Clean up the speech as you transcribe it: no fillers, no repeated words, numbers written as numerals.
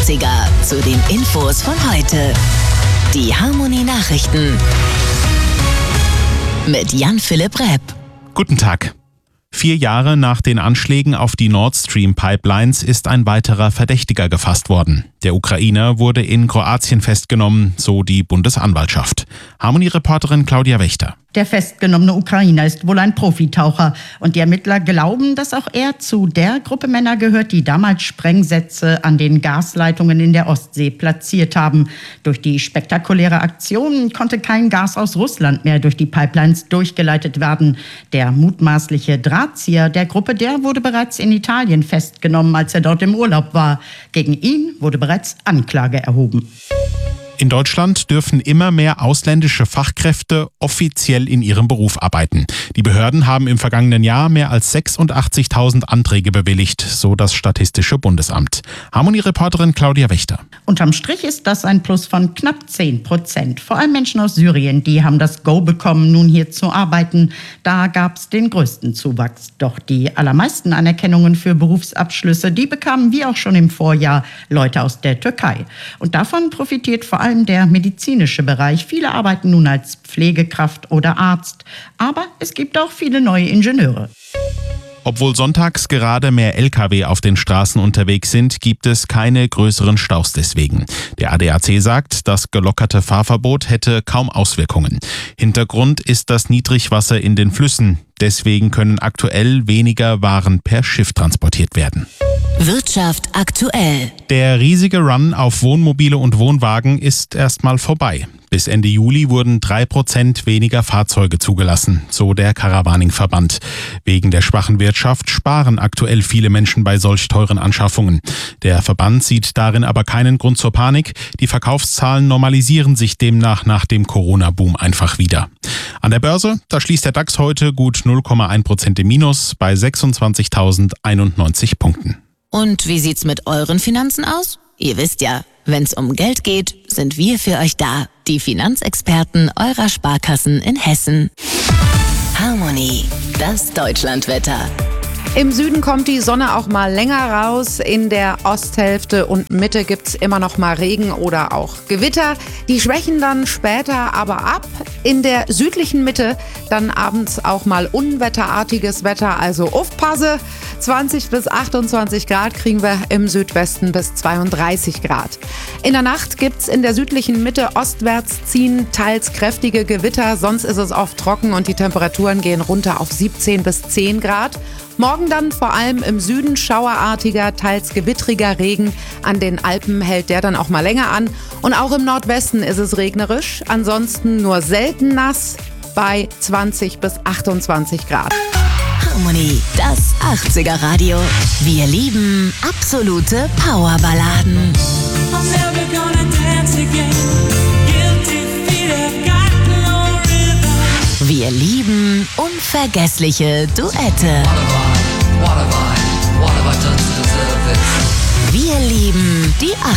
80er zu den Infos von heute. Die Harmony Nachrichten mit Jan-Philipp Repp. Guten Tag. 4 Jahre nach den Anschlägen auf die Nord Stream Pipelines ist ein weiterer Verdächtiger gefasst worden. Der Ukrainer wurde in Kroatien festgenommen, so die Bundesanwaltschaft. Harmony-Reporterin Claudia Wächter. Der festgenommene Ukrainer ist wohl ein Profitaucher und die Ermittler glauben, dass auch er zu der Gruppe Männer gehört, die damals Sprengsätze an den Gasleitungen in der Ostsee platziert haben. Durch die spektakuläre Aktion konnte kein Gas aus Russland mehr durch die Pipelines durchgeleitet werden. Der mutmaßliche Drahtzieher der Gruppe, der wurde bereits in Italien festgenommen, als er dort im Urlaub war. Gegen ihn wurde bereits Anklage erhoben. In Deutschland dürfen immer mehr ausländische Fachkräfte offiziell in ihrem Beruf arbeiten. Die Behörden haben im vergangenen Jahr mehr als 86.000 Anträge bewilligt, so das Statistische Bundesamt. Harmony-Reporterin Claudia Wächter. Unterm Strich ist das ein Plus von knapp 10%. Vor allem Menschen aus Syrien, die haben das Go bekommen, nun hier zu arbeiten. Da gab es den größten Zuwachs. Doch die allermeisten Anerkennungen für Berufsabschlüsse, die bekamen wie auch schon im Vorjahr Leute aus der Türkei. Und davon profitiert vor allem der medizinische Bereich. Viele arbeiten nun als Pflegekraft oder Arzt. Aber es gibt auch viele neue Ingenieure. Obwohl sonntags gerade mehr Lkw auf den Straßen unterwegs sind, gibt es keine größeren Staus deswegen. Der ADAC sagt, das gelockerte Fahrverbot hätte kaum Auswirkungen. Hintergrund ist das Niedrigwasser in den Flüssen. Deswegen können aktuell weniger Waren per Schiff transportiert werden. Wirtschaft aktuell. Der riesige Run auf Wohnmobile und Wohnwagen ist erstmal vorbei. Bis Ende Juli wurden 3% weniger Fahrzeuge zugelassen, so der Caravaning-Verband. Wegen der schwachen Wirtschaft sparen aktuell viele Menschen bei solch teuren Anschaffungen. Der Verband sieht darin aber keinen Grund zur Panik. Die Verkaufszahlen normalisieren sich demnach nach dem Corona-Boom einfach wieder. An der Börse, da schließt der DAX heute gut 0,1% im Minus bei 26.091 Punkten. Und wie sieht's mit euren Finanzen aus? Ihr wisst ja, wenn's um Geld geht, sind wir für euch da. Die Finanzexperten eurer Sparkassen in Hessen. Harmony, das Deutschlandwetter. Im Süden kommt die Sonne auch mal länger raus. In der Osthälfte und Mitte gibt's immer noch mal Regen oder auch Gewitter. Die schwächen dann später aber ab. In der südlichen Mitte dann abends auch mal unwetterartiges Wetter. Also aufpasse, 20 bis 28 Grad kriegen wir im Südwesten bis 32 Grad. In der Nacht gibt's in der südlichen Mitte ostwärts ziehen teils kräftige Gewitter. Sonst ist es oft trocken und die Temperaturen gehen runter auf 17 bis 10 Grad. Morgen dann vor allem im Süden schauerartiger, teils gewittriger Regen. An den Alpen hält der dann auch mal länger an. Und auch im Nordwesten ist es regnerisch. Ansonsten nur selten nass bei 20 bis 28 Grad. Harmony, das 80er Radio. Wir lieben absolute Powerballaden. Wir lieben unvergessliche Duette. Wir lieben die